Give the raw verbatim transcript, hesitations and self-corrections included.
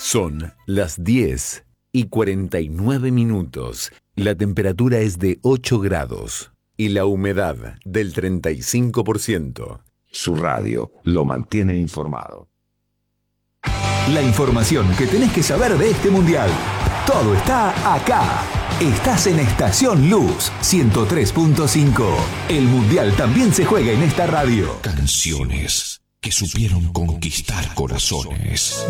Son las diez y cuarenta y nueve minutos. La temperatura es de ocho grados y la humedad del treinta y cinco por ciento. Su radio lo mantiene informado. La información que tenés que saber de este mundial. Todo está acá. Estás en Estación Luz ciento tres punto cinco. El mundial también se juega en esta radio. Canciones que supieron conquistar corazones.